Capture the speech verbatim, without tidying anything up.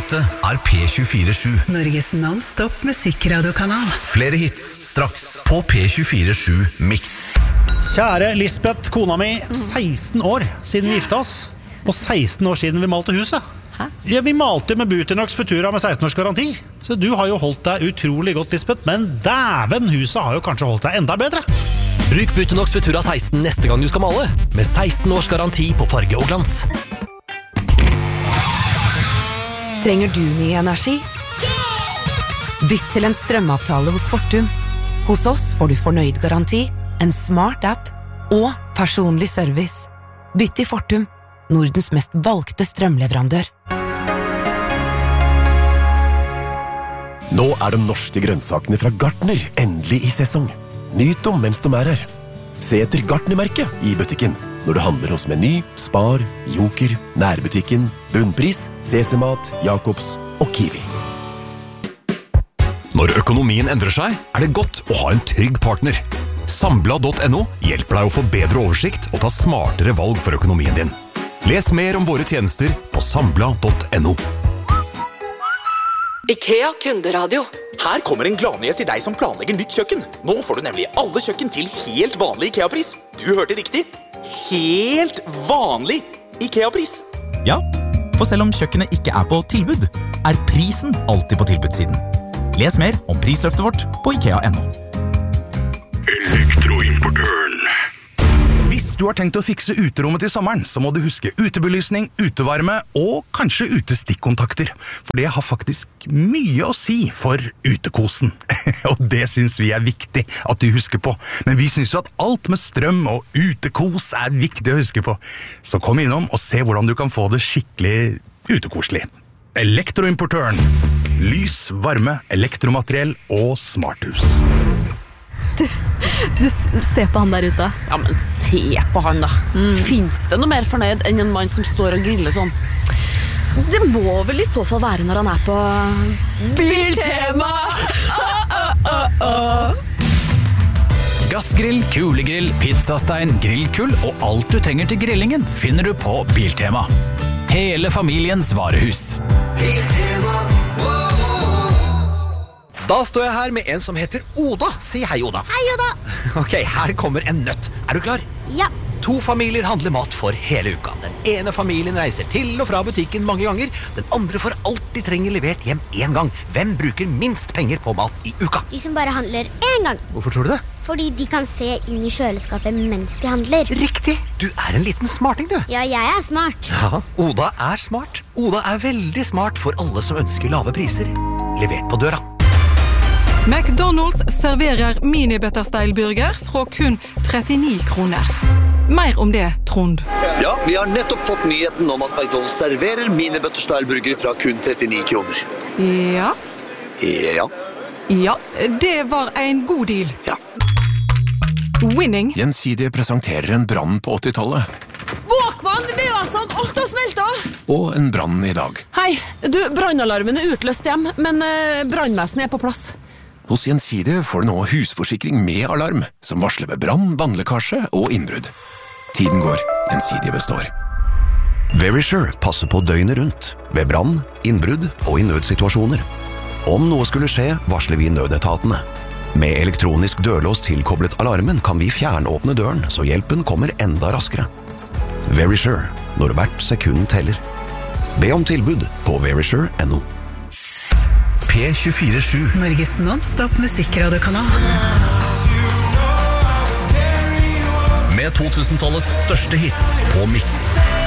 Dette er P tjuefire sju. Norges non-stop musikradiokanal. Flere hits straks på P tjuefire sju Mix. Kjære Lisbeth, kona mi, seksten år siden vi gifte oss, og seksten år siden vi malte huset. Hæ? Ja, vi malte med Buternox Futura med seksten års garanti. Så du har jo holdt deg utrolig godt, Lisbeth, men dæven, huset har jo kanskje holdt seg enda bedre. Bruk Buternox Futura seksten neste gang du skal male, med seksten års garanti på farge og glans. Trenger du ny energi? Bytt til en strømavtale hos Fortum. Hos oss får du fornøyd garanti, en smart app og personlig service. Bytt til Fortum, Nordens mest valgte strømleverandør. Nå er de norske grønnsakene fra Gartner endelig i sesong. Nyt dem mens de er her. Se etter Gartner-merket i butikken når du handler hos Meny, Spar, Joker, Nærbutikken, Bunnpris, Sesemat, Jakobs og Kiwi. Når økonomien endrer seg, er det godt å ha en trygg partner. Sambla punktum no hjelper deg å få bedre oversikt og ta smartere valg for økonomien din. Les mer om våre tjenester på sambla punktum no. IKEA kunderadio. Her kommer en gladnyhet til deg som planlegger nytt kjøkken. Nå får du nemlig alle kjøkken til helt vanlig IKEA-pris. Du hørte riktig. Helt vanlig IKEA-pris. Ja, for selv om kjøkkenet ikke er på tilbud, er prisen alltid på tilbudssiden. Les mer om prisløftet vårt på IKEA punktum no. Elektroimportøren. Hvis du har tenkt å fikse uterommet til sommeren, så må du huske utebelysning, utevarme og kanskje utestikkontakter. For det har faktisk mye å si for utekosen. Og det synes vi er viktig at du husker på. Men vi synes jo at alt med strøm og utekos er viktig å huske på. Så kom innom og se hvordan du kan få det skikkelig utekoselig. Elektroimportøren. Lys, varme, elektromateriell og smarthus. Du, du, se på han der ute. Ja, men se på han da. Mm. Finns det noe mer fornøyd enn en mann som står og griller sånn? Det må vel i så fall være når han er på Biltema. oh, oh, oh, oh. Gassgrill, kulegrill, pizzastein, grillkull og alt du trenger til grillingen finner du på Biltema. Hele familiens varehus. Biltema. Da står jeg her med en som heter Oda. Si hei, Oda. Hei, Oda. Ok, her kommer en nøtt. Er du klar? Ja. To familier handler mat for hele uka. Den ene familien reiser til og fra butikken mange ganger. Den andre får alt de trenger levert hjem en gang. Hvem bruker minst penger på mat i uka? De som bare handler en gang. Hvorfor tror du det? Fordi de kan se inn i kjøleskapet mens de handler. Riktig. Du er en liten smarting, du. Ja, jeg er smart. Ja, Oda er smart. Oda er veldig smart for alle som ønsker lave priser. Levert på døra. McDonald's serverer mini-butterstyle-burger fra kun trettini kroner. Mer om det, Trond. Ja, vi har nettopp fått nyheten om at McDonald's serverer mini-butterstyle-burger fra kun trettini kroner. Ja. Ja. Ja, det var en god deal. Ja. Winning. Gjensidige presenterer en brann på åttitallet. Våkvann, det er altså alt har smeltet. Og en brann i dag. Hei, du, brannalarmen er utløst hjem, men uh, brannvesenet er på plass. Hos Gjensidige får du nå husforsikring med alarm, som varsler ved brann, vannlekkasje og innbrudd. Tiden går, Gjensidige består. Verisure passer på døgnet rundt, ved brann, innbrudd og i nødsituasjoner. Om noe skulle skje, varsler vi nødetatene. Med elektronisk dørlås tilkoblet alarmen kan vi fjernåpne døren, så hjelpen kommer enda raskere. Verisure, når hvert sekund teller. Be om tilbud på verisure punktum no. P tjuefire sju. Norges non-stop musikradiokanal. Med to tusen-tallets største hits på Mix.